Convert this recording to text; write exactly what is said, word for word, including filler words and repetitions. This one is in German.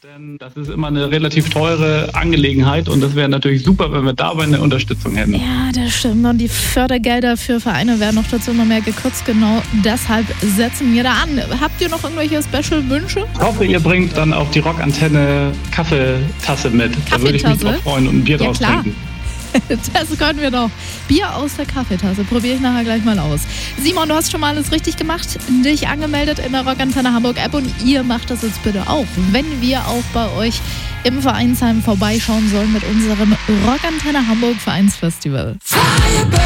Denn das ist immer eine relativ teure Angelegenheit und das wäre natürlich super, wenn wir dabei eine Unterstützung hätten. Ja, das stimmt. Und die Fördergelder für Vereine werden noch dazu immer mehr gekürzt. Genau deshalb setzen wir da an. Habt ihr noch irgendwelche Special-Wünsche? Ich hoffe, ihr bringt dann auf die Rockantenne Kaffeetasse mit. Da würde ich mich drauf freuen und ein Bier Ja, draus klar. trinken. Das können wir doch. Bier aus der Kaffeetasse. Probiere ich nachher gleich mal aus. Simon, du hast schon mal alles richtig gemacht. Dich angemeldet in der Rockantenne Hamburg App und ihr macht das jetzt bitte auch. Wenn wir auch bei euch im Vereinsheim vorbeischauen sollen mit unserem Rockantenne Hamburg Vereinsfestival.